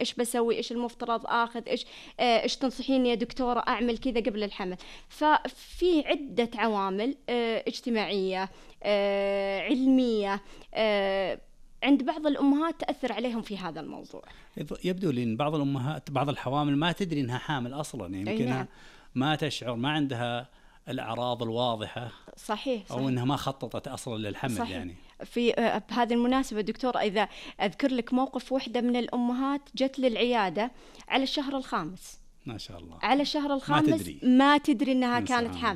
إيش بسوي، إيش المفترض آخذ، إيش تنصحيني يا دكتورة أعمل كذا قبل الحمل. ففي عدة عوامل اجتماعية، علمية، عند بعض الأمهات تأثر عليهم في هذا الموضوع. يبدو لي أن بعض الأمهات بعض الحوامل ما تدري أنها حامل أصلا، يمكنها نعم. ما تشعر، ما عندها الأعراض الواضحة، صحيح. أو أنها ما خططت أصلا للحمل. صحيح. يعني في بهذه المناسبة دكتور، إذا أذكر لك موقف، واحدة من الأمهات جت للعيادة على الشهر الخامس، ما شاء الله، على الشهر الخامس ما تدري أنها كانت حامل.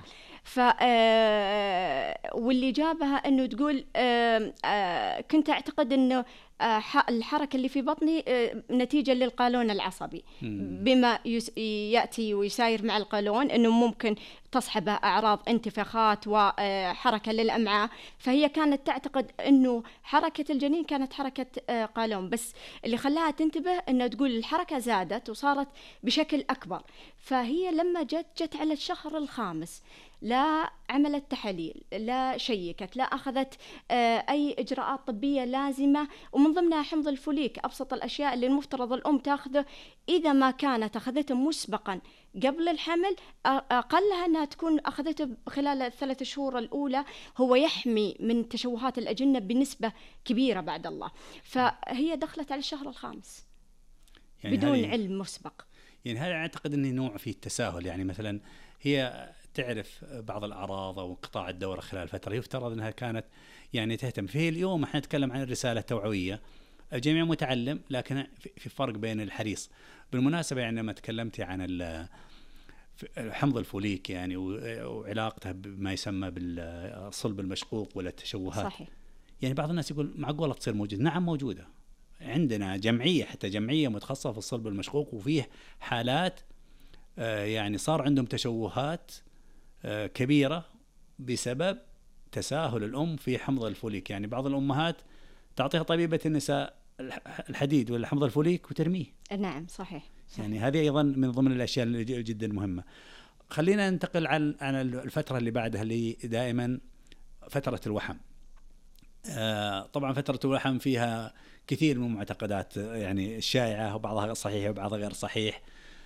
واللي جابها أنه تقول كنت أعتقد أنه الحركة اللي في بطني نتيجة للقولون العصبي، بما يأتي ويساير مع القولون أنه ممكن تصحبه أعراض انتفاخات وحركة للأمعاء، فهي كانت تعتقد أنه حركة الجنين كانت حركة قولون، بس اللي خلاها تنتبه أنه تقول الحركة زادت وصارت بشكل أكبر. فهي لما جت على الشهر الخامس لا عملت تحاليل، لا شيكت، لا أخذت أي إجراءات طبية لازمة، ومن ضمنها حمض الفوليك، أبسط الأشياء اللي المفترض الأم تأخذه إذا ما كانت أخذته مسبقا قبل الحمل، أقلها أنها تكون أخذته خلال ال3 شهور الأولى، هو يحمي من تشوهات الأجنة بنسبة كبيرة بعد الله. فهي دخلت على الشهر الخامس يعني بدون علم مسبق. يعني هذا أعتقد أنه نوع فيه التساهل، يعني مثلا هي تعرف بعض الأعراض أو انقطاع الدورة خلال فترة، يفترض أنها كانت يعني تهتم فيه. اليوم احنا نتكلم عن الرسالة التوعوية، الجميع متعلم، لكن في فرق بين الحريص. بالمناسبة يعني لما تكلمتي عن حمض الفوليك يعني وعلاقته بما يسمى بالصلب المشقوق ولا التشوهات، صحيح. يعني بعض الناس يقول معقولة تصير موجودة؟ نعم موجودة، عندنا جمعية، حتى جمعية متخصصة في الصلب المشقوق، وفيه حالات يعني صار عندهم تشوهات كبيرة بسبب تساهل الأم في حمض الفوليك. يعني بعض الأمهات تعطيها طبيبة النساء الحديد ولا حمض الفوليك وترميه. نعم صحيح. يعني هذه أيضا من ضمن الأشياء اللي جدا مهمة. خلينا ننتقل عن الفترة اللي بعدها، اللي دائما فترة الوحم. طبعا فترة الوحم فيها كثير من المعتقدات يعني الشائعة، وبعضها صحيح وبعضها غير صحيح.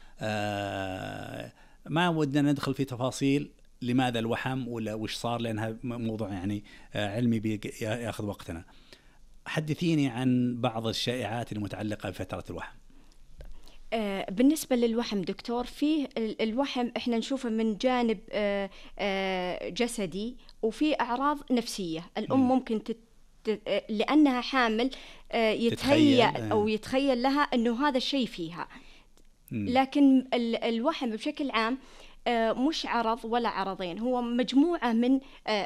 ما ودنا ندخل في تفاصيل لماذا الوحم ولا وش صار، لأنها موضوع يعني علمي يأخذ وقتنا. حدثيني عن بعض الشائعات المتعلقة بفترة الوحم. بالنسبة للوحم دكتور، فيه الوحم احنا نشوفه من جانب جسدي، وفي أعراض نفسية. الأم ممكن لأنها حامل يتهيأ أو يتخيل لها أنه هذا الشيء فيها، لكن الوحم بشكل عام مش عرض ولا عرضين، هو مجموعة من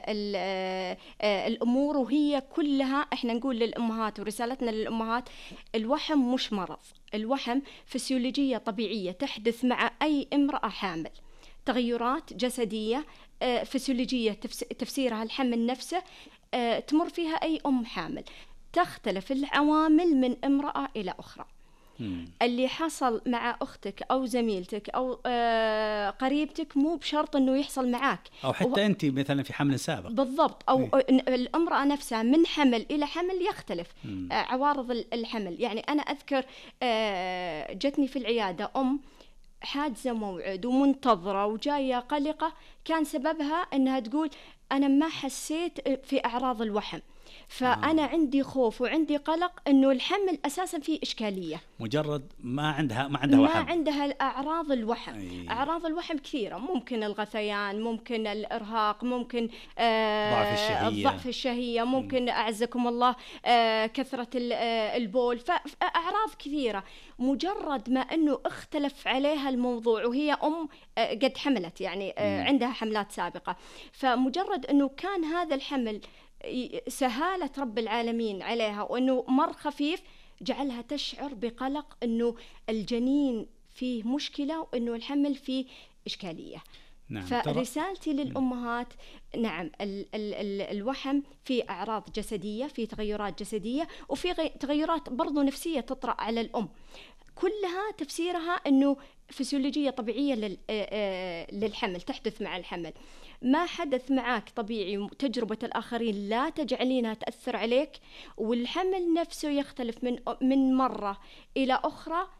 الأمور، وهي كلها احنا نقول للأمهات، ورسالتنا للأمهات: الوحم مش مرض، الوحم فسيولوجية طبيعية تحدث مع أي امرأة حامل، تغيرات جسدية فسيولوجية تفسيرها الحمل نفسه تمر فيها أي أم حامل. تختلف العوامل من امرأة إلى أخرى. اللي حصل مع أختك أو زميلتك أو قريبتك مو بشرط أنه يحصل معك، أو حتى أنت مثلا في حمل سابق. بالضبط. أو الامرأة نفسها من حمل إلى حمل يختلف عوارض الحمل. يعني أنا أذكر جتني في العيادة أم حاجزة موعد ومنتظرة وجاية قلقة، كان سببها أنها تقول أنا ما حسيت في أعراض الوحم، فأنا عندي خوف وعندي قلق إنه الحمل أساساً فيه إشكالية. مجرد ما عندها وحم، ما عندها أعراض الوحم. أعراض الوحم كثيرة، ممكن الغثيان، ممكن الإرهاق، ممكن ضعف الشهية، ممكن أعزكم الله كثرة البول، فأعراض كثيرة. مجرد ما أنه اختلف عليها الموضوع وهي أم قد حملت، يعني عندها حملات سابقة، فمجرد أنه كان هذا الحمل سهالة رب العالمين عليها وأنه مر خفيف، جعلها تشعر بقلق أنه الجنين فيه مشكلة وأنه الحمل فيه إشكالية. نعم. فرسالتي للأمهات: نعم الوحم فيه أعراض جسدية، فيه تغيرات جسدية، وفي تغيرات برضو نفسية تطرأ على الأم، كلها تفسيرها أنه فسيولوجية طبيعية للحمل تحدث مع الحمل. ما حدث معك طبيعي، تجربة الآخرين لا تجعلينها تأثر عليك، والحمل نفسه يختلف من مرة إلى أخرى